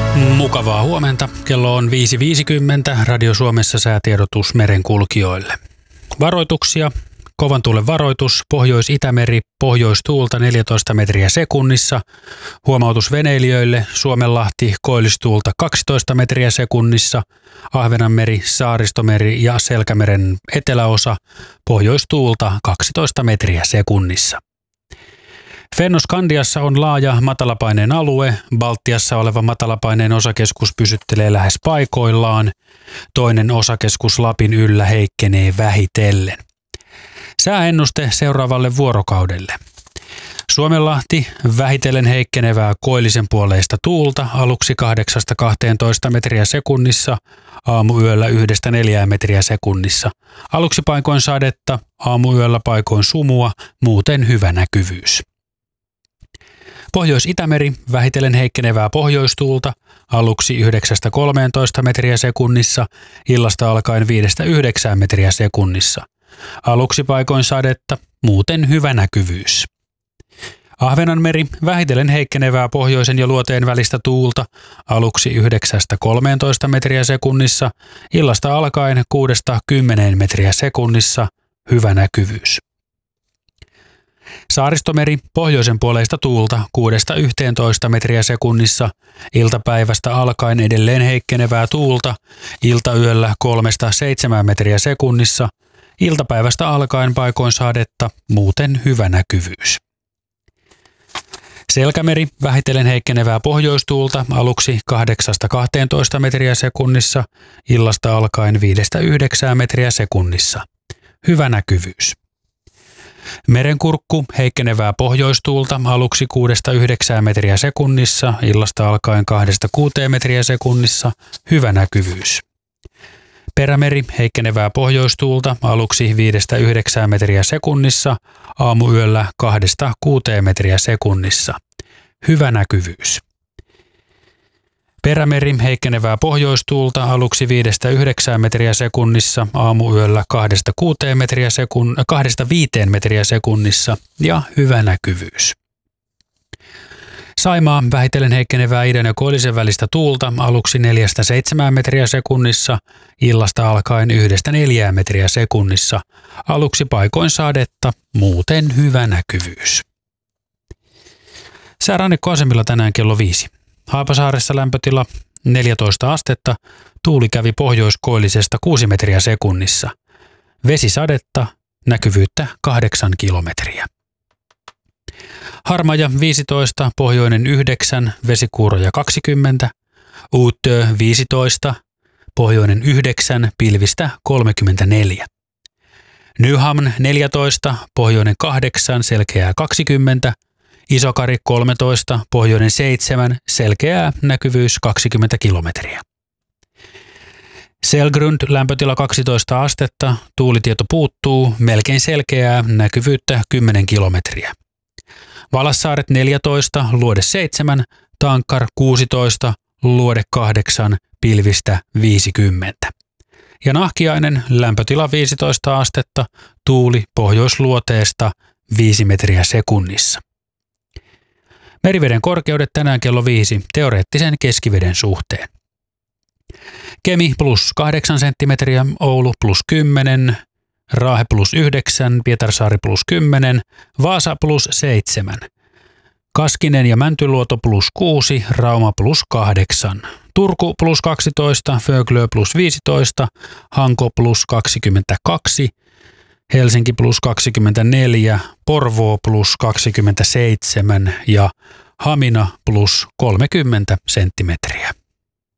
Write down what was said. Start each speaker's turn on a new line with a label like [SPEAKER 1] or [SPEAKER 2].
[SPEAKER 1] Mukavaa huomenta. Kello on 5.50. Radio Suomessa säätiedotus merenkulkijoille. Varoituksia. Kovan tuulen varoitus. Pohjois-Itämeri, pohjoistuulta 14 metriä sekunnissa. Huomautus veneilijöille. Suomenlahti, koillistuulta 12 metriä sekunnissa. Ahvenanmeri, Saaristomeri ja Selkämeren eteläosa. Pohjoistuulta 12 metriä sekunnissa. Fennoskandiassa on laaja matalapaineen alue. Baltiassa oleva matalapaineen osakeskus pysyttelee lähes paikoillaan. Toinen osakeskus Lapin yllä heikkenee vähitellen. Sääennuste seuraavalle vuorokaudelle. Suomenlahti, vähitellen heikkenevää koillisen puoleista tuulta, aluksi 8-12 metriä sekunnissa, aamuyöllä 1-4 metriä sekunnissa. Aluksi paikoin sadetta, aamuyöllä paikoin sumua, muuten hyvä näkyvyys. Pohjois-Itämeri, vähitellen heikkenevää pohjoistuulta, aluksi 9-13 metriä sekunnissa, illasta alkaen 5-9 metriä sekunnissa. Aluksi paikoin sadetta, muuten hyvä näkyvyys. Ahvenanmeri, vähitellen heikkenevää pohjoisen ja luoteen välistä tuulta, aluksi 9-13 metriä sekunnissa, illasta alkaen 6-10 metriä sekunnissa, hyvä näkyvyys. Saaristomeri, pohjoisen puoleista tuulta 6-11 metriä sekunnissa, iltapäivästä alkaen edelleen heikkenevää tuulta, iltayöllä 3-7 metriä sekunnissa, iltapäivästä alkaen paikoin sadetta, muuten hyvä näkyvyys. Selkämeri, vähitellen heikkenevää pohjoistuulta, aluksi 8-12 metriä sekunnissa, illasta alkaen 5-9 metriä sekunnissa, hyvä näkyvyys. Merenkurkku, heikkenevää pohjoistuulta, aluksi 6-9 metriä sekunnissa, illasta alkaen 2-6 metriä sekunnissa, hyvä näkyvyys. Perämeri, heikkenevää pohjoistuulta, aluksi 5-9 metriä sekunnissa, aamuyöllä 2-6 metriä sekunnissa, hyvä näkyvyys. Perämeri, heikkenevää pohjoistuulta, aluksi 5-9 metriä sekunnissa, aamuyöllä 2-5 metriä sekunnissa ja hyvä näkyvyys. Saimaa, vähitellen heikkenevää idän ja koillisen välistä tuulta, aluksi 4-7 metriä sekunnissa, illasta alkaen 1-4 metriä sekunnissa, aluksi paikoin sadetta, muuten hyvä näkyvyys. Säärannikkoasemilla tänään kello 5. Haapasaaressa lämpötila 14 astetta, tuuli kävi pohjoiskoillisesta 6 metriä sekunnissa. Vesisadetta, näkyvyyttä 8 kilometriä. Harmaja 15, pohjoinen 9, vesikuuroja 20. Uutö 15, pohjoinen 9, pilvistä 34. Nyhamn 14, pohjoinen 8, selkeää 20. Isokari 13, pohjoinen 7, selkeää näkyvyys 20 kilometriä. Selgrund lämpötila 12 astetta, tuulitieto puuttuu, melkein selkeää, näkyvyyttä 10 kilometriä. Valassaaret 14, luode 7, Tankkar 16, luode 8, pilvistä 50. Ja Nahkiainen lämpötila 15 astetta, tuuli pohjoisluoteesta 5 metriä sekunnissa. Meriveden korkeudet tänään kello 5 teoreettisen keskiveden suhteen. Kemi plus 8 senttimetriä, Oulu plus 10, Raahe plus 9, Pietarsaari plus 10, Vaasa plus 7, Kaskinen ja Mäntyluoto plus 6, Rauma plus 8, Turku plus 12, Föglö plus 15, Hanko plus 22, Helsinki plus 24, Porvoo plus 27 ja Hamina plus 30 senttimetriä.